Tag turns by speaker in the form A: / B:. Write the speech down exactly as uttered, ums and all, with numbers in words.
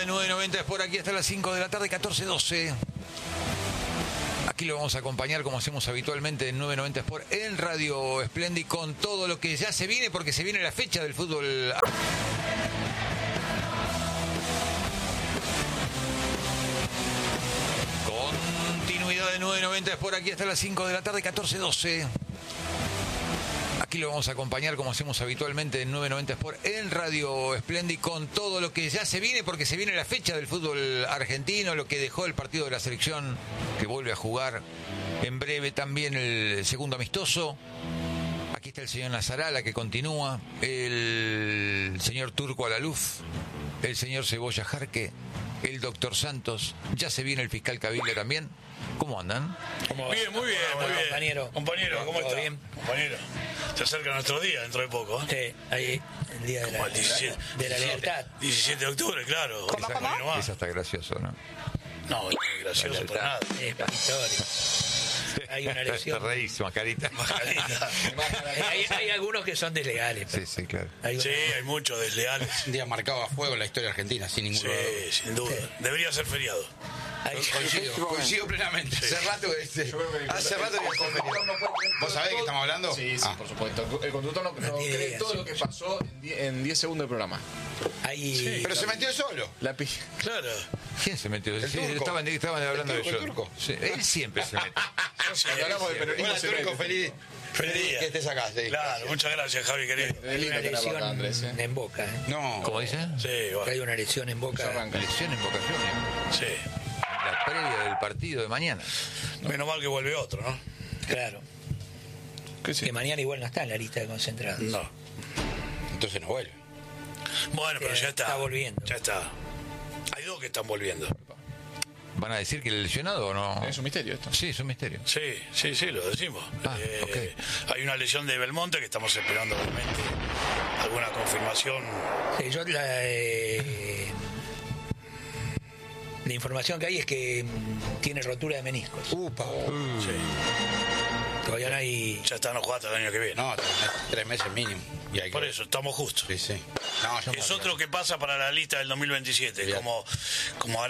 A: nueve noventa es por aquí hasta las cinco de la tarde, catorce doce. Aquí lo vamos a acompañar como hacemos habitualmente en nueve noventa Sport en Radio Splendid con todo lo que ya se viene, porque se viene la fecha del fútbol. Continuidad de nueve noventa Sport aquí hasta las cinco de la tarde, catorce doce. Aquí lo vamos a acompañar como hacemos habitualmente en nueve noventa Sport en Radio Splendid con todo lo que ya se viene, porque se viene la fecha del fútbol argentino, lo que dejó el partido de la selección que vuelve a jugar en breve, también el segundo amistoso. Aquí está el señor Nazarala que continúa, el señor Turco Alaluf, el señor Cebolla Jarque, el doctor Santos, ya se viene el fiscal Cavile también. ¿Cómo andan?
B: ¿Cómo
C: bien, muy bien,
B: ¿Cómo
C: muy bien.
B: Compañero,
C: compañero, ¿cómo está?
B: bien?
C: Compañero, se acerca nuestro día dentro de poco, ¿eh?
B: Sí, ahí, el día de la,
C: Como el diecisiete,
B: de la libertad.
C: diecisiete de octubre, claro.
A: Esa,
C: Ahí nomás.
A: esa está gracioso, ¿no?
C: No, no es gracioso para nada.
B: Es para historia. Hay una lección.
A: Te reís, Mascarita.
C: Mascarita.
B: hay, hay algunos que son desleales.
A: Sí, sí, claro.
B: Hay
C: Sí,
B: unos-
C: hay muchos desleales.
D: Un día marcado a fuego en la historia argentina, sin ningún
C: Sí,
D: duda.
C: sin duda. Debería ser feriado.
B: hay-
D: Coincido, coincido plenamente. Hace rato que este, hace rato que está feriado. ¿Vos sabés de qué estamos hablando?
E: Sí, sí,
D: Ah.
E: por supuesto. El conductor no, no
B: No tiene
E: cree
B: idea,
E: todo
B: sí.
E: lo que pasó en die- en diez segundos del programa.
B: hay-
D: Pero se metió solo.
E: La pi-
C: Claro.
A: ¿Quién se metió?
D: El
A: Sí,
D: turco.
A: estaban, estaban hablando
D: El turco,
A: de
D: el
A: yo.
D: turco.
A: Sí, él siempre se mete.
E: Cuando hablamos de peronismo
D: Hola,
E: se
D: Turco,
E: mete.
D: feliz.
C: Feliz día.
D: Que estés acá. Sí.
C: Claro, muchas gracias, Javi, querido.
E: Es
B: hay
E: lindo
B: una
E: tenerlo
B: lesión
E: acá, Andrés. ¿eh?
B: en Boca. ¿eh?
D: No.
A: ¿Cómo dice?
C: Sí,
B: Hay
C: bueno,
B: una lesión en
E: Ya
B: Boca.
E: arranca.
A: Elección en Boca Juniors.
C: sí.
A: La previa del partido de mañana.
C: Menos mal que vuelve otro, ¿no?
B: Claro.
E: ¿Qué sí?
B: Que mañana igual no está en la lista de concentrados.
C: No.
D: Entonces no vuelve.
C: Bueno, pero
B: Eh,
C: ya está.
B: está volviendo.
C: Ya está. Hay dos que están volviendo.
A: ¿Van a decir que el lesionado o no?
E: Es un misterio esto.
A: Sí, es un misterio.
C: Sí, sí, sí, lo decimos.
A: Ah,
C: Eh,
A: ok.
C: Hay una lesión de Belmonte que estamos esperando realmente alguna confirmación.
B: Sí, yo la, eh, la información que hay es que mm, tiene rotura de meniscos.
D: Upa.
C: Sí.
B: Todavía no hay.
C: Ya está, no juega hasta el año que viene.
D: No, tres meses, tres meses mínimo. Y hay que-
C: Por eso, estamos justos.
D: Sí, sí. No, yo
C: Es otro que pasa para la lista del dos mil veintisiete,
D: Bien.
C: como, como